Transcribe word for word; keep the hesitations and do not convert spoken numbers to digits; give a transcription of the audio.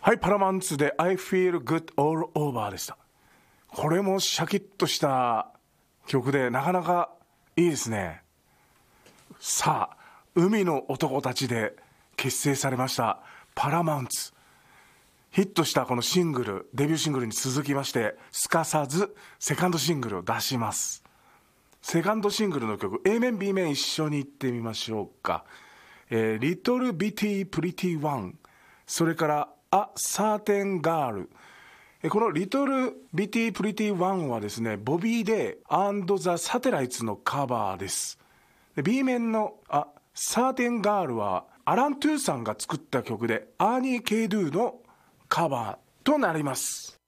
はい、パラマンツで I feel good all over でした。これもシャキッとした曲でなかなかいいですね。さあ、海の男たちで結成されましたパラマンツ。ヒットしたこのシングル、デビューシングルに続きましてすかさずセカンドシングルを出します。セカンドシングルの曲 A 面 B 面一緒にいってみましょうか。えー、Little Bitty Pretty One、 それからA Certain Girl。この Little Bitty Pretty One はですね、ボビー・デイ and the Satellites のカバーです。で B 面の A Certain Girl はアラン・トゥーさんが作った曲でアーニー・ケイドゥのカバーとなります。